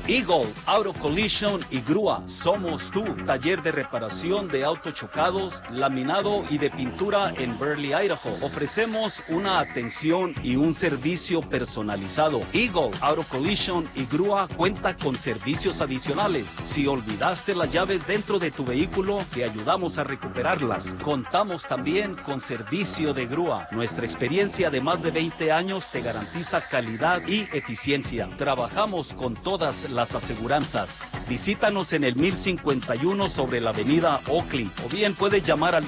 Eagle Auto Collision y Grúa. Somos tu taller de reparación de autos chocados, laminado y de pintura en Burley, Idaho. Ofrecemos una atención y un servicio personalizado. Eagle Auto Collision y Grúa cuenta con servicios adicionales. Si olvidaste las llaves dentro de tu vehículo, te ayudamos a recuperarlas. Contamos también con servicio de grúa. Nuestra experiencia de más de 20 años te garantiza calidad y eficiencia. Trabajamos con todas las aseguranzas. Visítanos en el 1051 sobre la avenida Oakley, o bien puedes llamar al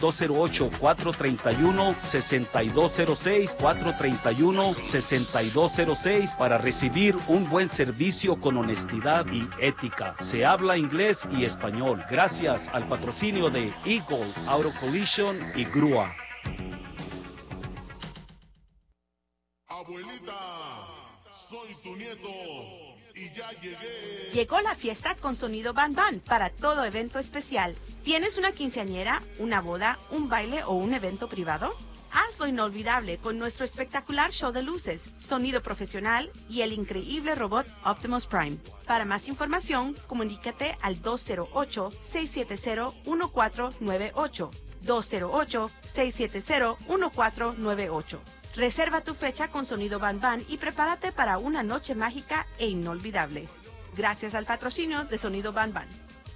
208-431-6206, 431-6206 para recibir un buen servicio con honestidad y ética. Se habla inglés y español gracias al patrocinio de Eagle Auto Collision y Grúa. Abuelita, soy tu nieto y ya llegué. Llegó la fiesta con sonido Ban Ban para todo evento especial. ¿Tienes una quinceañera, una boda, un baile o un evento privado? Hazlo inolvidable con nuestro espectacular show de luces, sonido profesional y el increíble robot Optimus Prime. Para más información, comunícate al 208-670-1498. 208-670-1498. Reserva tu fecha con sonido Ban Ban y prepárate para una noche mágica e inolvidable. Gracias al patrocinio de Sonido Ban Ban.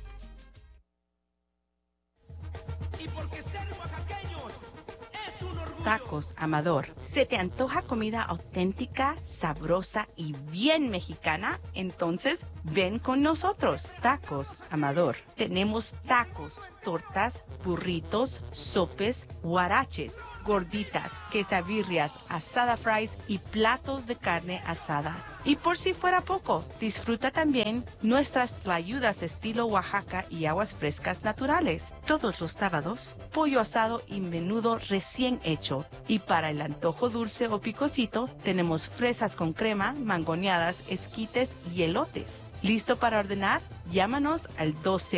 Y porque ser oaxaqueños es un orgullo. Tacos Amador. ¿Se te antoja comida auténtica, sabrosa y bien mexicana? Entonces, ven con nosotros. Tacos Amador. Tenemos tacos, tortas, burritos, sopes, huaraches, gorditas, quesabirrias, asada fries y platos de carne asada. Y por si fuera poco, disfruta también nuestras tlayudas estilo Oaxaca y aguas frescas naturales. Todos los sábados, pollo asado y menudo recién hecho. Y para el antojo dulce o picosito, tenemos fresas con crema, mangoneadas, esquites y elotes. ¿Listo para ordenar? Llámanos al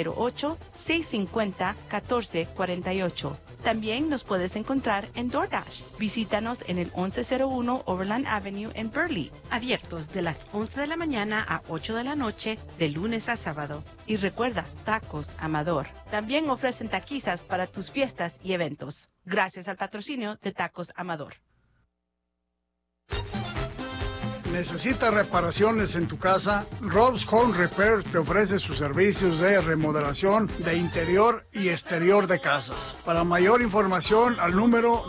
208-650-1448. También nos puedes encontrar en DoorDash. Visítanos en el 1101 Overland Avenue en Burley. Abiertos de las 11 de la mañana a 8 de la noche, de lunes a sábado. Y recuerda, Tacos Amador. También ofrecen taquizas para tus fiestas y eventos. Gracias al patrocinio de Tacos Amador. ¿Necesitas reparaciones en tu casa? Rob's Home Repair te ofrece sus servicios de remodelación de interior y exterior de casas. Para mayor información, al número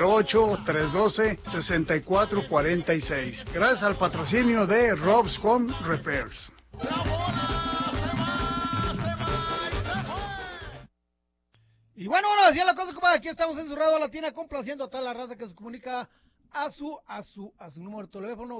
208-312-6446. Gracias al patrocinio de Rob's Home Repairs. Y bueno, decía la cosa, compadre, aquí estamos en su radio latina complaciendo a toda la raza que se comunica a su número de teléfono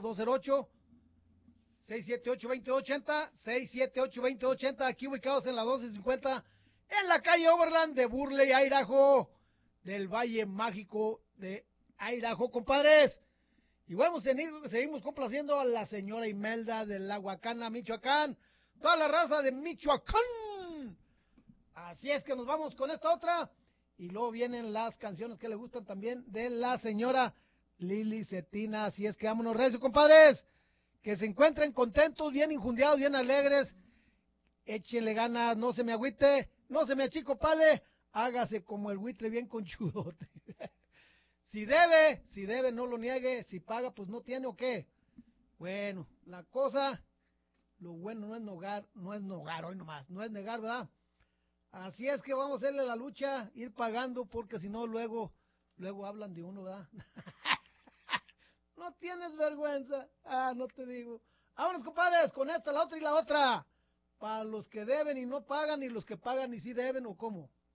208-678-2080, 678-2080, aquí ubicados en la 1250, en la calle Overland de Burley, Idaho, del Valle Mágico de Idaho, compadres. Y bueno, seguimos complaciendo a la señora Imelda de La Huacana, Michoacán, toda la raza de Michoacán. Así es que nos vamos con esta otra, y luego vienen las canciones que le gustan también de la señora Lili Cetina. Así es que vámonos recio, compadres, que se encuentren contentos, bien injundiados, bien alegres, échenle ganas, no se me agüite, no se me achicopale, hágase como el buitre bien conchudote. Si debe, no lo niegue, si paga, pues no tiene o qué. Bueno, la cosa, lo bueno no es negar, hoy nomás, no es negar, ¿verdad? Así es que vamos a hacerle la lucha, ir pagando, porque si no luego hablan de uno, ¿verdad? No tienes vergüenza. No te digo. Vámonos, compadres, con esta, la otra y la otra. Para los que deben y no pagan, y los que pagan y sí deben, ¿o cómo?